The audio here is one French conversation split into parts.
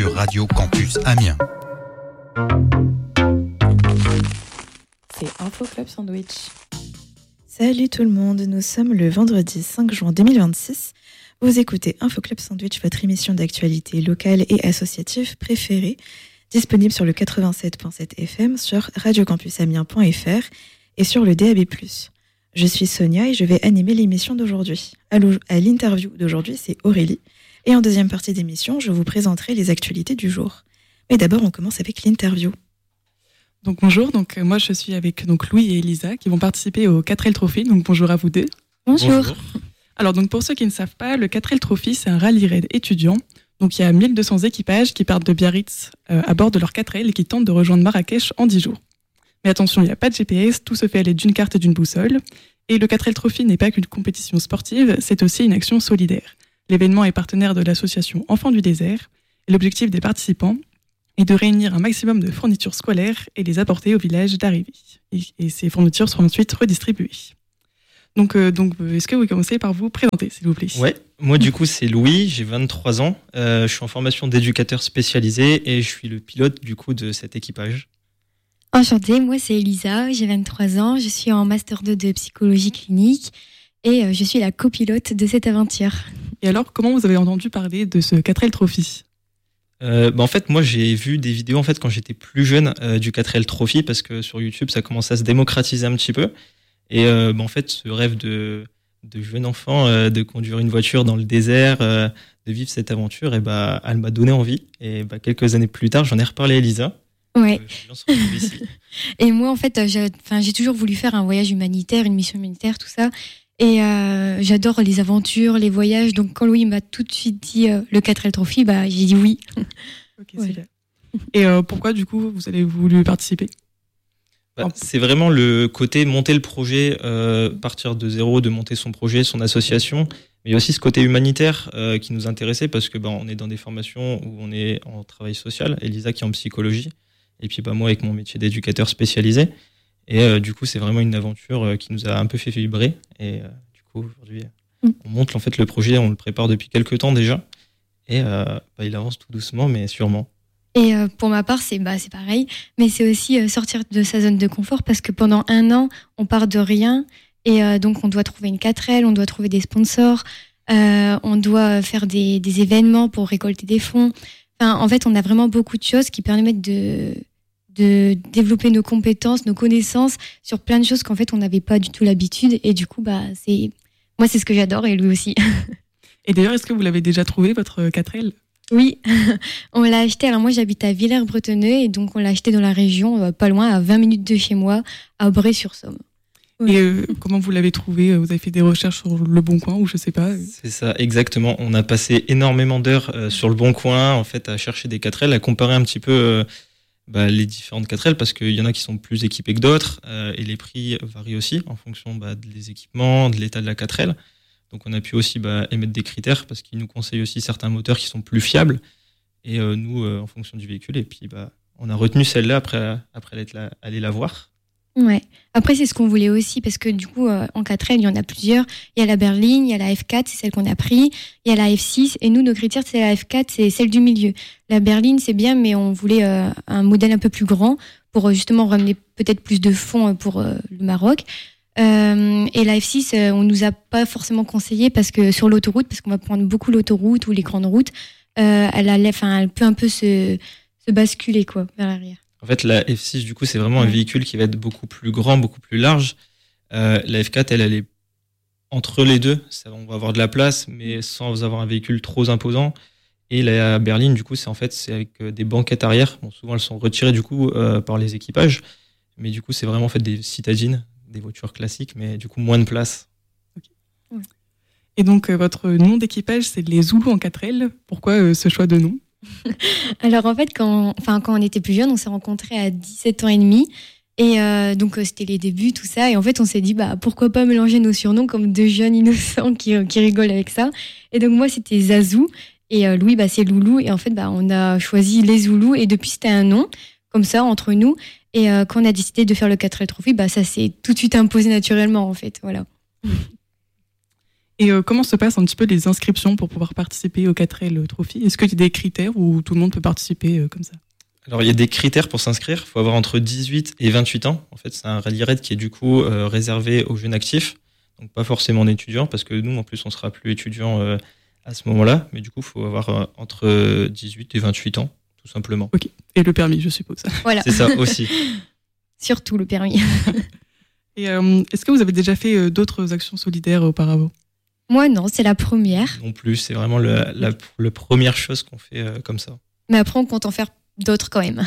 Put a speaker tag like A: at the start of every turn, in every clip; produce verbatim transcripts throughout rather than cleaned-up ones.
A: sur Radio Campus Amiens.
B: C'est Info Club Sandwich.
C: Salut tout le monde, nous sommes le vendredi cinq juin deux mille vingt-six. Vous écoutez Info Club Sandwich, votre émission d'actualité locale et associative préférée, disponible sur le quatre-vingt-sept virgule sept F M, sur radio campus amiens point f r et sur le D A B plus. Je suis Sonia et je vais animer l'émission d'aujourd'hui. À l'interview d'aujourd'hui, c'est Aurélie. Et en deuxième partie d'émission, je vous présenterai les actualités du jour. Mais d'abord, on commence avec l'interview.
B: Donc bonjour, donc moi je suis avec donc Louis et Elisa qui vont participer au quatre L Trophy. Donc bonjour à vous deux.
C: Bonjour. bonjour.
B: Alors donc pour ceux qui ne savent pas, le quatre L Trophy c'est un rallye raid étudiant. Donc il y a mille deux cents équipages qui partent de Biarritz euh, à bord de leur quatre L et qui tentent de rejoindre Marrakech en dix jours. Mais attention, il n'y a pas de G P S, tout se fait à l'aide d'une carte et d'une boussole. Et le quatre L Trophy n'est pas qu'une compétition sportive, c'est aussi une action solidaire. L'événement est partenaire de l'association Enfants du désert et l'objectif des participants est de réunir un maximum de fournitures scolaires et les apporter au village d'arrivée. Et, et ces fournitures seront ensuite redistribuées. Donc, euh, donc, est-ce que vous commencez par vous présenter, s'il vous plaît ?
D: Ouais, moi du coup c'est Louis, j'ai vingt-trois ans, euh, je suis en formation d'éducateur spécialisé et je suis le pilote du coup de cet équipage.
E: Enchantée, moi c'est Elisa, j'ai vingt-trois ans, je suis en master deux de psychologie clinique et je suis la copilote de cette aventure.
B: Et alors, comment vous avez entendu parler de ce quatre L Trophy ?
D: euh, bah En fait, moi j'ai vu des vidéos en fait, quand j'étais plus jeune euh, du quatre L Trophy parce que sur YouTube ça commence à se démocratiser un petit peu. Et euh, bah en fait, ce rêve de, de jeune enfant, euh, de conduire une voiture dans le désert, euh, de vivre cette aventure, et bah, elle m'a donné envie. Et bah, quelques années plus tard, j'en ai reparlé à Elisa.
E: Ouais.
D: Euh,
E: et moi, en fait, j'ai, j'ai toujours voulu faire un voyage humanitaire, une mission humanitaire, tout ça. Et euh, j'adore les aventures, les voyages. Donc, quand Louis m'a tout de suite dit euh, le quatre L Trophy, bah, j'ai dit oui.
B: Ok, ouais. Super. Et euh, pourquoi, du coup, vous avez voulu participer ?
D: Bah, c'est vraiment le côté monter le projet, euh, partir de zéro, de monter son projet, son association, mais il y a aussi ce côté humanitaire euh, qui nous intéressait parce que bah, on est dans des formations où on est en travail social, Elisa qui est en psychologie, et puis bah, moi avec mon métier d'éducateur spécialisé. Et euh, du coup, c'est vraiment une aventure euh, qui nous a un peu fait vibrer. Et euh, du coup, aujourd'hui, mmh. on monte en fait le projet, on le prépare depuis quelques temps déjà, et euh, bah, il avance tout doucement, mais sûrement.
E: Et euh, pour ma part, c'est, bah, c'est pareil, mais c'est aussi euh, sortir de sa zone de confort parce que pendant un an, on part de rien et euh, donc on doit trouver une quatre L, on doit trouver des sponsors, euh, on doit faire des, des événements pour récolter des fonds. Enfin, en fait, on a vraiment beaucoup de choses qui permettent de, de développer nos compétences, nos connaissances sur plein de choses qu'en fait, on n'avait pas du tout l'habitude. Et du coup, bah, c'est... moi, c'est ce que j'adore et lui aussi.
B: Et d'ailleurs, est-ce que vous l'avez déjà trouvé, votre quatre L ?
E: Oui, on l'a acheté. Alors moi, j'habite à Villers-Bretonneux et donc on l'a acheté dans la région, pas loin, à vingt minutes de chez moi, à Bray-sur-Somme.
B: Et euh, comment vous l'avez trouvé ? Vous avez fait des recherches sur Le Bon Coin ou je sais pas ?
D: C'est ça, exactement. On a passé énormément d'heures euh, sur Le Bon Coin, en fait, à chercher des quatre L, à comparer un petit peu euh, bah, les différentes quatre L, parce qu'il y en a qui sont plus équipés que d'autres, euh, et les prix varient aussi en fonction bah, des équipements, de l'état de la quatre L. Donc on a pu aussi bah, émettre des critères parce qu'ils nous conseillent aussi certains moteurs qui sont plus fiables et euh, nous euh, en fonction du véhicule. Et puis bah, on a retenu celle-là après, après être là, aller la voir.
E: Ouais. Après c'est ce qu'on voulait aussi parce que du coup euh, en quatre L il y en a plusieurs. Il y a la berline, il y a la F quatre, c'est celle qu'on a pris. Il y a la F six et nous nos critères c'est la F quatre, c'est celle du milieu. La berline c'est bien mais on voulait euh, un modèle un peu plus grand pour euh, justement ramener peut-être plus de fonds pour euh, le Maroc. Euh, et la F six, euh, on nous a pas forcément conseillé parce que sur l'autoroute, parce qu'on va prendre beaucoup l'autoroute ou les grandes routes, euh, elle, a, enfin, elle peut un peu se, se basculer quoi, vers l'arrière.
D: En fait, la F six, du coup, c'est vraiment ouais. un véhicule qui va être beaucoup plus grand, beaucoup plus large. Euh, la F quatre, elle, elle est entre les deux. Ça, on va avoir de la place, mais sans avoir un véhicule trop imposant. Et la berline, du coup, c'est en fait, c'est avec des banquettes arrière. Bon, souvent, elles sont retirées du coup euh, par les équipages, mais du coup, c'est vraiment en fait des citadines. Des voitures classiques, mais du coup moins de place.
B: Okay. Ouais. Et donc euh, votre nom d'équipage, c'est les Zoulous en quatre L. Pourquoi euh, ce choix de nom ?
E: Alors en fait, quand, enfin, quand on était plus jeunes, on s'est rencontrés à dix-sept ans et demi. Et euh, donc euh, c'était les débuts, tout ça. Et en fait, on s'est dit, bah, pourquoi pas mélanger nos surnoms comme deux jeunes innocents qui, euh, qui rigolent avec ça. Et donc moi, c'était Zazou. Et euh, Louis, bah, c'est Loulou. Et en fait, bah, on a choisi les Zoulous. Et depuis, c'était un nom, comme ça, entre nous. Et euh, quand on a décidé de faire le quatre L Trophy, bah, ça s'est tout de suite imposé naturellement, en fait. Voilà.
B: Et euh, comment se passent un petit peu les inscriptions pour pouvoir participer au quatre L Trophy? Est-ce qu'il y a des critères où tout le monde peut participer euh, comme ça?
D: Alors, il y a des critères pour s'inscrire. Il faut avoir entre dix-huit et vingt-huit ans. En fait, c'est un rallye raid qui est du coup euh, réservé aux jeunes actifs. Donc, pas forcément étudiants, parce que nous, en plus, on sera plus étudiants euh, à ce moment-là. Mais du coup, il faut avoir euh, entre dix-huit et vingt-huit ans, tout simplement.
B: Ok. Et le permis, je suppose.
E: Voilà.
D: C'est ça aussi.
E: Surtout le permis.
B: Et euh, est-ce que vous avez déjà fait euh, d'autres actions solidaires auparavant?
E: Moi, non, c'est la première.
D: Non plus, c'est vraiment le, la, la première chose qu'on fait euh, comme ça.
E: Mais après, on compte en faire d'autres quand même.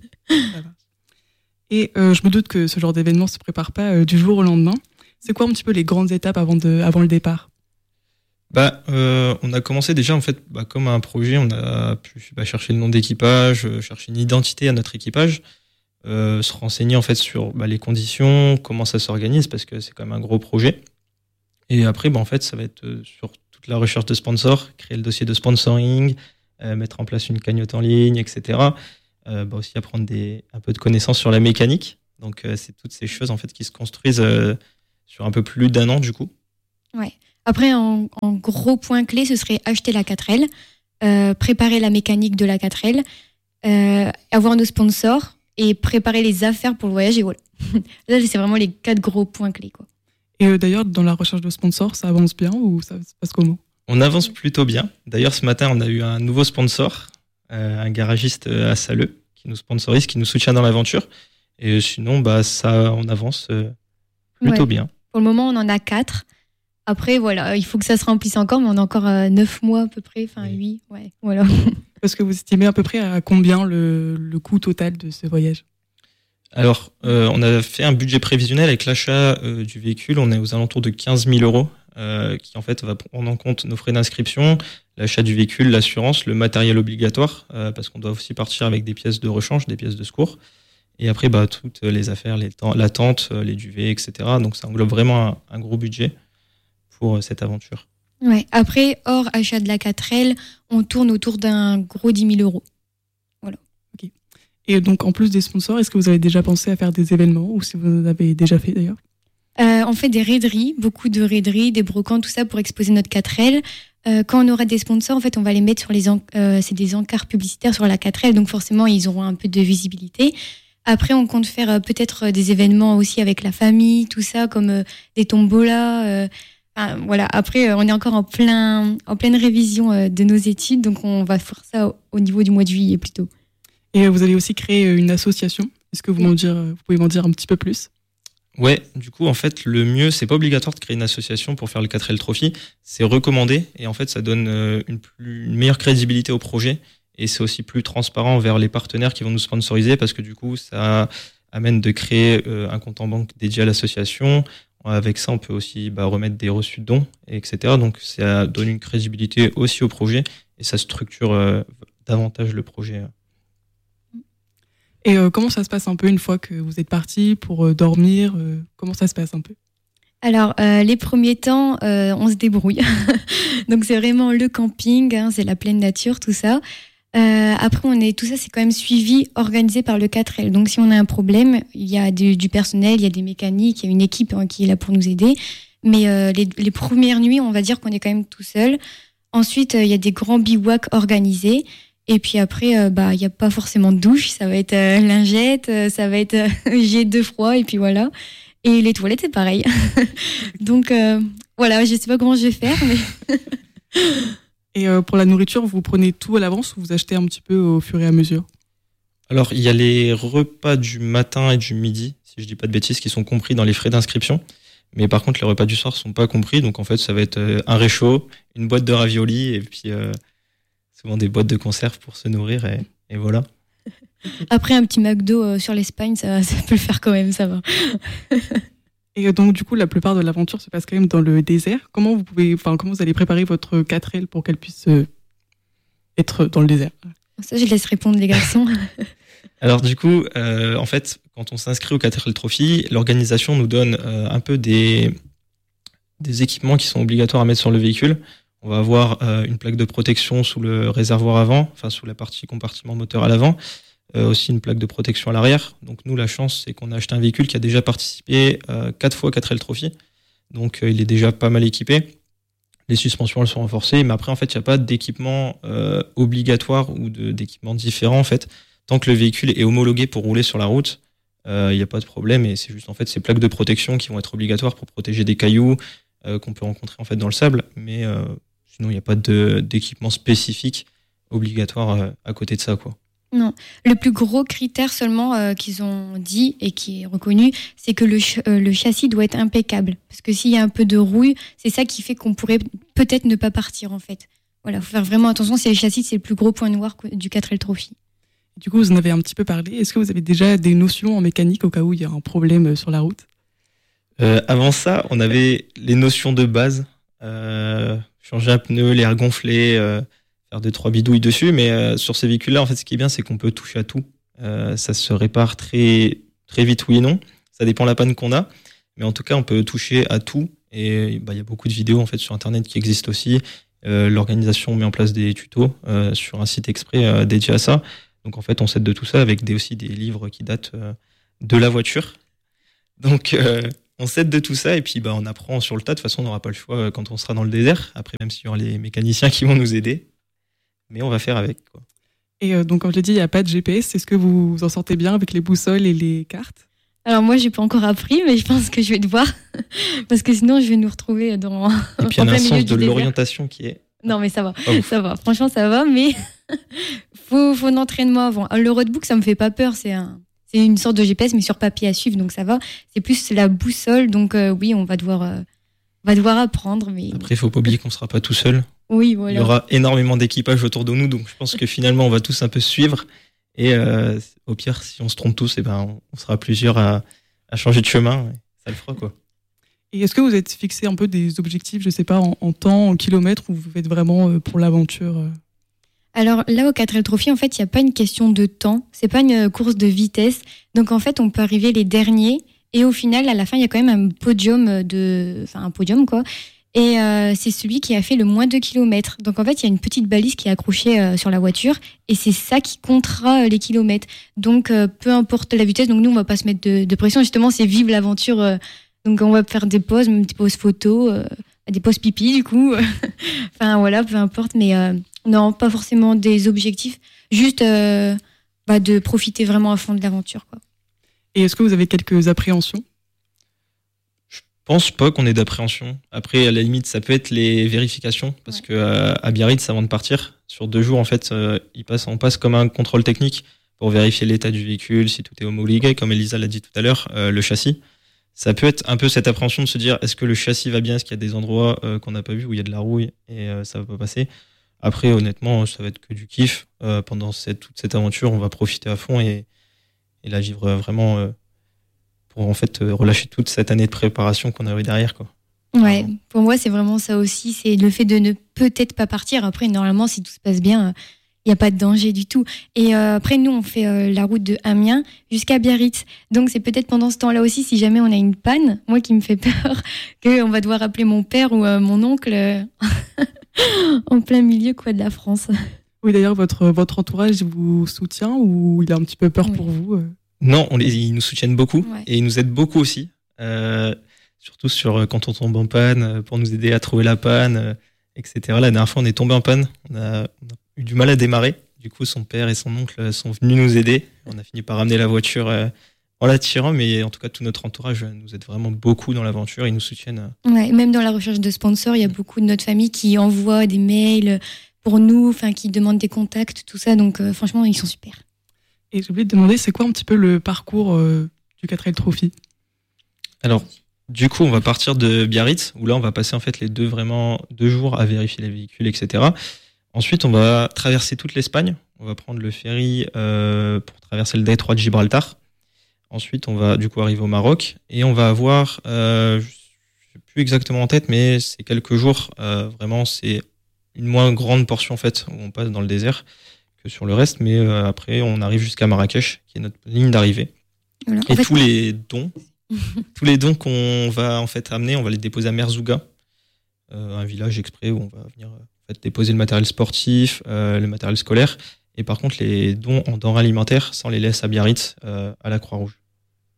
B: Et euh, je me doute que ce genre d'événement ne se prépare pas euh, du jour au lendemain. C'est quoi un petit peu les grandes étapes avant, de, avant le départ?
D: Bah, euh, on a commencé déjà en fait bah, comme un projet, on a pu bah, chercher le nom d'équipage, euh, chercher une identité à notre équipage, euh, se renseigner en fait sur bah, les conditions, comment ça s'organise parce que c'est quand même un gros projet. Et après, bah, en fait, ça va être euh, sur toute la recherche de sponsors, créer le dossier de sponsoring, euh, mettre en place une cagnotte en ligne, et cetera. Euh, bah, aussi apprendre des, un peu de connaissances sur la mécanique. Donc, euh, c'est toutes ces choses en fait qui se construisent euh, sur un peu plus d'un an du coup.
E: Ouais. Après, en, en gros point clé, ce serait acheter la quatre L, euh, préparer la mécanique de la quatre L, euh, avoir nos sponsors et préparer les affaires pour le voyage. Et voilà. Là, c'est vraiment les quatre gros points clés, quoi.
B: Et euh, d'ailleurs, dans la recherche de sponsors, ça avance bien ou ça se passe comment?
D: On avance plutôt bien. D'ailleurs, ce matin, on a eu un nouveau sponsor, euh, un garagiste à Salleux, qui nous sponsorise, qui nous soutient dans l'aventure. Et sinon, bah, ça, on avance euh, plutôt
E: Ouais.
D: bien.
E: Pour le moment, on en a quatre. Après, voilà, il faut que ça se remplisse encore, mais on a encore euh, neuf mois à peu près, enfin
D: Oui.
E: huit, ouais, voilà.
B: Parce que vous estimez à peu près à combien le, le coût total de ce voyage?
D: Alors, euh, on a fait un budget prévisionnel avec l'achat euh, du véhicule. On est aux alentours de quinze mille euros, euh, qui en fait va prendre en compte nos frais d'inscription, l'achat du véhicule, l'assurance, le matériel obligatoire, euh, parce qu'on doit aussi partir avec des pièces de rechange, des pièces de secours. Et après, bah, toutes les affaires, les temps, la tente, les duvets, et cetera. Donc, ça englobe vraiment un, un gros budget pour euh, cette aventure.
E: Ouais. Après, hors achat de la quatre L, on tourne autour d'un gros dix mille euros.
B: Et donc, en plus des sponsors, est-ce que vous avez déjà pensé à faire des événements ou si vous en avez déjà fait d'ailleurs?
E: Euh, on fait des raideries, beaucoup de raideries, des brocantes, tout ça pour exposer notre quatre L. Euh, quand on aura des sponsors, en fait, on va les mettre sur les en- euh, c'est des encarts publicitaires sur la quatre L, donc forcément, ils auront un peu de visibilité. Après, on compte faire euh, peut-être euh, des événements aussi avec la famille, tout ça, comme euh, des tombolas. Euh, enfin, voilà. Après, euh, on est encore en plein, en pleine révision euh, de nos études, donc on va faire ça au, au niveau du mois de juillet plutôt.
B: Et vous allez aussi créer une association. Est-ce que vous, m'en dire, vous pouvez m'en dire un petit peu plus?
D: Ouais, du coup, en fait, le mieux, c'est pas obligatoire de créer une association pour faire le quatre L Trophy. C'est recommandé et en fait, ça donne euh, une, plus, une meilleure crédibilité au projet et c'est aussi plus transparent vers les partenaires qui vont nous sponsoriser parce que du coup, ça amène de créer euh, un compte en banque dédié à l'association. Avec ça, on peut aussi bah, remettre des reçus de dons, et cetera. Donc, ça donne une crédibilité aussi au projet et ça structure euh, davantage le projet.
B: Et euh, comment ça se passe un peu une fois que vous êtes parti pour euh, dormir euh, Comment ça se passe un peu?
E: Alors, euh, les premiers temps, euh, on se débrouille. Donc, c'est vraiment le camping, hein, c'est la pleine nature, tout ça. Euh, après, on est, tout ça, c'est quand même suivi, organisé par le quatre L. Donc, si on a un problème, il y a du, du personnel, il y a des mécaniques, il y a une équipe hein, qui est là pour nous aider. Mais euh, les, les premières nuits, on va dire qu'on est quand même tout seul. Ensuite, euh, il y a des grands bivouacs organisés. Et puis après, euh, bah, il n'y a pas forcément de douche. Ça va être euh, lingette, euh, ça va être euh, jet de froid, et puis voilà. Et les toilettes, c'est pareil. Donc, euh, voilà, je ne sais pas comment je vais faire, mais...
B: Et euh, pour la nourriture, vous prenez tout à l'avance ou vous achetez un petit peu au fur et à mesure?
D: Alors, il y a les repas du matin et du midi, si je dis pas de bêtises, qui sont compris dans les frais d'inscription. Mais par contre, les repas du soir sont pas compris. Donc, en fait, ça va être un réchaud, une boîte de raviolis et puis euh, souvent des boîtes de conserve pour se nourrir. Et, et voilà.
E: Après, un petit McDo euh, sur l'Espagne, ça, ça peut le faire quand même, ça va.
B: Et donc, du coup, la plupart de l'aventure se passe quand même dans le désert. Comment vous pouvez, enfin, comment vous allez préparer votre quatre L pour qu'elle puisse euh, être dans le désert?
E: Ça, je laisse répondre les garçons.
D: Alors, du coup, euh, en fait, quand on s'inscrit au quatre L Trophy, l'organisation nous donne euh, un peu des, des équipements qui sont obligatoires à mettre sur le véhicule. On va avoir euh, une plaque de protection sous le réservoir avant, enfin, sous la partie compartiment moteur à l'avant. Euh, aussi une plaque de protection à l'arrière. Donc nous, la chance, c'est qu'on a acheté un véhicule qui a déjà participé euh, quatre fois quatre L Trophy. Donc euh, il est déjà pas mal équipé. Les suspensions, elles sont renforcées, mais après, en fait, il n'y a pas d'équipement euh, obligatoire ou de, d'équipement différent, en fait. Tant que le véhicule est homologué pour rouler sur la route, il euh, n'y a pas de problème, et c'est juste, en fait, ces plaques de protection qui vont être obligatoires pour protéger des cailloux euh, qu'on peut rencontrer, en fait, dans le sable, mais euh, sinon, il n'y a pas de, d'équipement spécifique obligatoire euh, à côté de ça, quoi.
E: Non. Le plus gros critère seulement euh, qu'ils ont dit et qui est reconnu, c'est que le, ch- euh, le châssis doit être impeccable. Parce que s'il y a un peu de rouille, c'est ça qui fait qu'on pourrait peut-être ne pas partir, en fait. Voilà, faut faire vraiment attention. C'est le châssis, c'est le plus gros point noir du quatre L Trophy.
B: Du coup, vous en avez un petit peu parlé. Est-ce que vous avez déjà des notions en mécanique au cas où il y a un problème sur la route ?
D: euh, Avant ça, on avait les notions de base. Euh, changer un pneu, l'air gonflé... Euh, deux trois bidouilles dessus, mais euh, sur ces véhicules-là, en fait, ce qui est bien, c'est qu'on peut toucher à tout. Euh, ça se répare très très vite, oui et non. Ça dépend de la panne qu'on a, mais en tout cas, on peut toucher à tout. Et bah, il y a beaucoup de vidéos en fait sur Internet qui existent aussi. Euh, l'organisation met en place des tutos euh, sur un site exprès euh, dédié à ça. Donc en fait, on s'aide de tout ça avec des aussi des livres qui datent euh, de la voiture. Donc euh, on s'aide de tout ça et puis bah on apprend sur le tas. De toute façon, on n'aura pas le choix quand on sera dans le désert. Après, même s'il y aura les mécaniciens qui vont nous aider. Mais on va faire avec, quoi.
B: Et euh, donc, comme je l'ai dit, il n'y a pas de G P S. Est-ce que vous vous en sortez bien avec les boussoles et les cartes ?
E: Alors moi, j'ai pas encore appris, mais je pense que je vais devoir. Parce que sinon, je vais nous retrouver dans...
D: Et puis, il y a un sens de l'orientation qui est...
E: Non, mais ça va. Oh. Ça va. Franchement, ça va, mais faut, faut un entraînement avant. Le roadbook, ça me fait pas peur. C'est, un... c'est une sorte de G P S, mais sur papier à suivre, donc ça va. C'est plus la boussole. Donc euh, oui, on va devoir, euh, on va devoir apprendre. Mais...
D: Après, il faut pas oublier qu'on sera pas tout seul.
E: Oui, voilà.
D: Il y aura énormément d'équipage autour de nous, donc je pense que finalement on va tous un peu suivre et euh, au pire si on se trompe tous, et ben on, on sera plusieurs à, à changer de chemin, et ça le fera, quoi.
B: Et est-ce que vous êtes fixé un peu des objectifs, je sais pas, en, en temps, en kilomètres, ou vous faites vraiment pour l'aventure ?
E: Alors là, au quatre L Trophy, en fait, il n'y a pas une question de temps, c'est pas une course de vitesse, donc en fait on peut arriver les derniers et au final à la fin il y a quand même un podium de, enfin un podium quoi. Et euh, c'est celui qui a fait le moins de kilomètres. Donc en fait, il y a une petite balise qui est accrochée euh, sur la voiture et c'est ça qui comptera les kilomètres. Donc euh, peu importe la vitesse, donc nous on va pas se mettre de, de pression. Justement, c'est vive l'aventure. Euh, donc on va faire des pauses, même des pauses photos, euh, des pauses pipi du coup. Enfin voilà, peu importe. Mais euh, non, pas forcément des objectifs. Juste euh, bah, de profiter vraiment à fond de l'aventure, quoi.
B: Et est-ce que vous avez quelques appréhensions ?
D: Je pense pas qu'on ait d'appréhension. Après, à la limite, ça peut être les vérifications, parce ouais. que euh, à Biarritz, avant de partir, sur deux jours, en fait, euh, il passe, on passe comme un contrôle technique pour vérifier l'état du véhicule, si tout est homologué, comme Elisa l'a dit tout à l'heure, euh, le châssis. Ça peut être un peu cette appréhension de se dire, est-ce que le châssis va bien, est-ce qu'il y a des endroits euh, qu'on n'a pas vu où il y a de la rouille et euh, ça va pas passer. Après, honnêtement, ça va être que du kiff. Euh, pendant cette, toute cette aventure, on va profiter à fond et, et la vivre vraiment. Euh, pour en fait relâcher toute cette année de préparation qu'on avait derrière, quoi.
E: Ouais, vraiment. Pour moi c'est vraiment ça aussi, c'est le fait de ne peut-être pas partir. Après normalement si tout se passe bien, il euh, n'y a pas de danger du tout. Et euh, après nous on fait euh, la route de Amiens jusqu'à Biarritz. Donc c'est peut-être pendant ce temps-là aussi, si jamais on a une panne, moi qui me fait peur, qu'on va devoir appeler mon père ou euh, mon oncle euh, en plein milieu quoi de la France.
B: Oui d'ailleurs votre, votre entourage vous soutient ou il a un petit peu peur oui. pour vous euh...
D: Non, on les, ils nous soutiennent beaucoup
E: ouais.
D: et ils nous aident beaucoup aussi, euh, surtout sur quand on tombe en panne, pour nous aider à trouver la panne, euh, et cetera. La dernière fois, on est tombé en panne, on a, on a eu du mal à démarrer. Du coup, son père et son oncle sont venus nous aider. On a fini par ramener la voiture euh, en la tirant, mais en tout cas, tout notre entourage nous aide vraiment beaucoup dans l'aventure. Ils nous soutiennent.
E: Ouais, même dans la recherche de sponsors, il y a beaucoup de notre famille qui envoient des mails pour nous, enfin qui demandent des contacts, tout ça. Donc, euh, franchement, ils sont super.
B: Et j'ai oublié de demander, c'est quoi un petit peu le parcours euh, du quatre L Trophy ?
D: Alors, du coup, on va partir de Biarritz, où là, on va passer en fait les deux vraiment deux jours à vérifier les véhicules, et cetera. Ensuite, on va traverser toute l'Espagne. On va prendre le ferry euh, pour traverser le détroit de Gibraltar. Ensuite, on va du coup arriver au Maroc et on va avoir, euh, je sais plus exactement en tête, mais c'est quelques jours. Euh, vraiment, c'est une moins grande portion en fait où on passe dans le désert que sur le reste, mais euh, après on arrive jusqu'à Marrakech, qui est notre ligne d'arrivée. Voilà. Et tous fait... les dons, tous les dons qu'on va en fait amener, on va les déposer à Merzouga, euh, un village exprès où on va venir en fait déposer le matériel sportif, euh, le matériel scolaire. Et par contre, les dons en denrées alimentaires, ça on les laisse à Biarritz, euh, à la Croix-Rouge.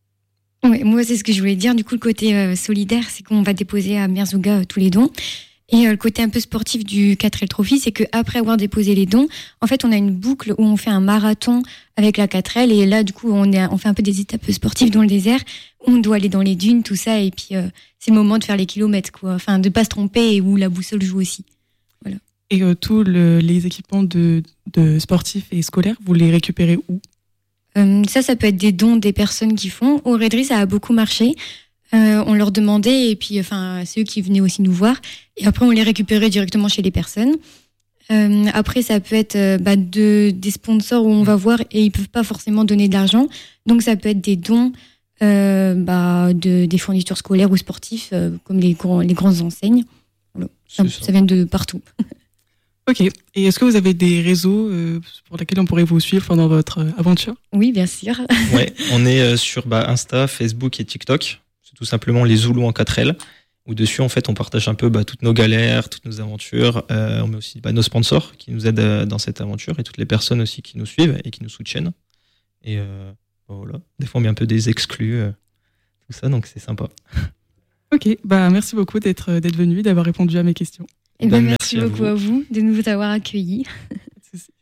E: Ouais, moi c'est ce que je voulais dire. Du coup, le côté euh, solidaire, c'est qu'on va déposer à Merzouga euh, tous les dons. Et euh, le côté un peu sportif du quatre L Trophy, c'est qu'après avoir déposé les dons, en fait, on a une boucle où on fait un marathon avec la quatre L. Et là, du coup, on, est, on fait un peu des étapes sportives dans le désert. On doit aller dans les dunes, tout ça. Et puis, euh, c'est le moment de faire les kilomètres, quoi. Enfin, de ne pas se tromper et où la boussole joue aussi. Voilà.
B: Et euh, tous le, les équipements de, de sportifs et scolaires, vous les récupérez où ?
E: euh, Ça, ça peut être des dons des personnes qui font. Au Redry, ça a beaucoup marché. Euh, on leur demandait, et puis enfin, c'est eux qui venaient aussi nous voir. Et après, on les récupérait directement chez les personnes. Euh, après, ça peut être euh, bah, de, des sponsors où on va voir et ils ne peuvent pas forcément donner de l'argent. Donc, ça peut être des dons euh, bah, de, des fournitures scolaires ou sportifs, euh, comme les, les grandes enseignes. Voilà. Ça, ça vient de partout.
B: Ok. Et est-ce que vous avez des réseaux euh, pour lesquels on pourrait vous suivre pendant votre euh, aventure ?
E: Oui, bien sûr.
D: Ouais, on est euh, sur bah, Insta, Facebook et TikTok. C'est tout simplement les Zoulous en quatre L. Où dessus, en fait, on partage un peu bah, toutes nos galères, toutes nos aventures. Euh, on met aussi bah, nos sponsors qui nous aident euh, dans cette aventure et toutes les personnes aussi qui nous suivent et qui nous soutiennent. Et euh, bah, voilà. Des fois, on met un peu des exclus, euh, tout ça, donc c'est sympa.
B: Ok, bah merci beaucoup d'être d'être venu, d'avoir répondu à mes questions.
E: Et ben, bah, merci, merci beaucoup à vous. à vous de nous avoir accueillis.